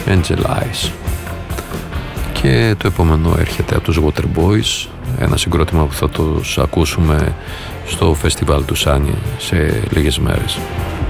Angel Eyes. Και το επόμενο έρχεται από τους Waterboys, ένα συγκρότημα που θα τους ακούσουμε στο φεστιβάλ του Σάνι σε λίγες μέρες.